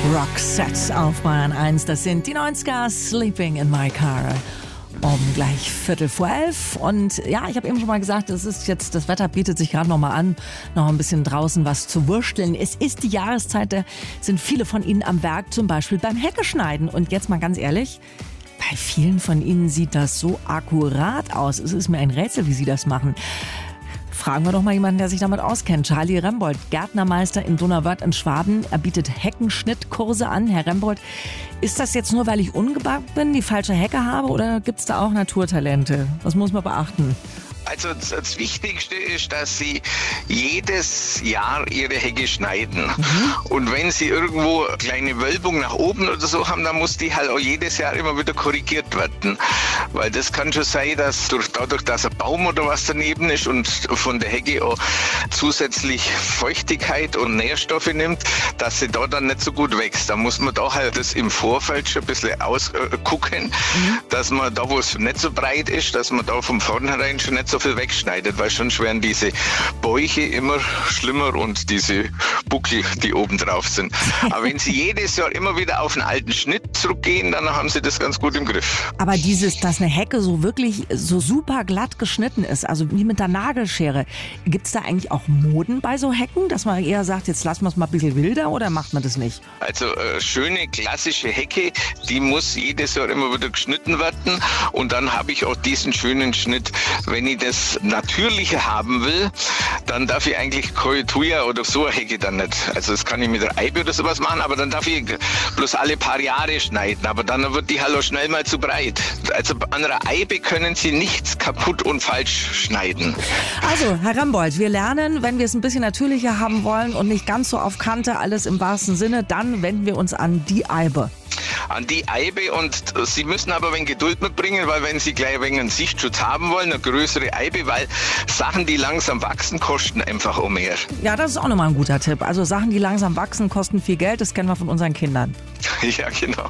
Roxette auf Bayern 1. Das sind die 90er, Sleeping in My Car. Um gleich 11:15. Und ja, ich habe eben schon mal gesagt, es ist jetzt, das Wetter bietet sich gerade noch mal an, noch ein bisschen draußen was zu wursteln. Es ist die Jahreszeit, da sind viele von Ihnen am Werk, zum Beispiel beim Heckeschneiden. Und jetzt mal ganz ehrlich, bei vielen von Ihnen sieht das so akkurat aus. Es ist mir ein Rätsel, wie Sie das machen. Fragen wir doch mal jemanden, der sich damit auskennt. Charlie Rembold, Gärtnermeister in Donauwörth in Schwaben. Er bietet Heckenschnittkurse an. Herr Rembold, ist das jetzt nur, weil ich ungebacken bin, die falsche Hecke habe, oder gibt es da auch Naturtalente? Was muss man beachten? Also das Wichtigste ist, dass Sie jedes Jahr Ihre Hecke schneiden. Und wenn Sie irgendwo eine kleine Wölbung nach oben oder so haben, dann muss die halt auch jedes Jahr immer wieder korrigiert werden. Weil das kann schon sein, dass dadurch, dass ein Baum oder was daneben ist und von der Hecke auch zusätzlich Feuchtigkeit und Nährstoffe nimmt, dass sie da dann nicht so gut wächst. Da muss man da halt das im Vorfeld schon ein bisschen ausgucken, dass man da, wo es nicht so breit ist, dass man da von vornherein schon nicht so viel wegschneidet, weil schon werden diese Bäuche immer schlimmer und diese Buckel, die oben drauf sind. Aber wenn Sie jedes Jahr immer wieder auf einen alten Schnitt zurückgehen, dann haben Sie das ganz gut im Griff. Aber dass eine Hecke so wirklich so super glatt geschnitten ist, also wie mit der Nagelschere, gibt es da eigentlich auch Moden bei so Hecken, dass man eher sagt, jetzt lassen wir es mal ein bisschen wilder, oder macht man das nicht? Also schöne klassische Hecke, die muss jedes Jahr immer wieder geschnitten werden, und dann habe ich auch diesen schönen Schnitt. Wenn ich das Natürliche haben will, dann darf ich eigentlich keine Thuja oder so eine Hecke dann nicht. Also das kann ich mit der Eibe oder sowas machen, aber dann darf ich bloß alle paar Jahre schneiden. Aber dann wird die halt auch schnell mal zu breit. Also an einer Eibe können Sie nichts kaputt und falsch schneiden. Also, Herr Rembold, wir lernen, wenn wir es ein bisschen natürlicher haben wollen und nicht ganz so auf Kante, alles im wahrsten Sinne, dann wenden wir uns an die Eibe. An die Eibe, und Sie müssen aber ein wenig Geduld mitbringen, weil wenn Sie gleich ein wenig einen Sichtschutz haben wollen, eine größere Eibe, weil Sachen, die langsam wachsen, kosten einfach auch mehr. Ja, das ist auch nochmal ein guter Tipp. Also Sachen, die langsam wachsen, kosten viel Geld, das kennen wir von unseren Kindern. Ja, genau.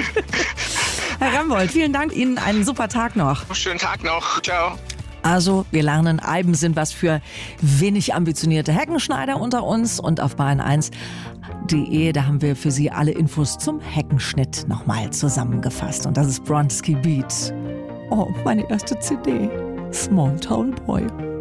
Herr Rembold, vielen Dank, Ihnen einen super Tag noch. Schönen Tag noch, ciao. Also, wir lernen, Eiben sind was für wenig ambitionierte Heckenschneider unter uns, und auf bayern1.de, da haben wir für Sie alle Infos zum Heckenschnitt nochmal zusammengefasst. Und das ist Bronski Beat. Oh, meine erste CD. Small Town Boy.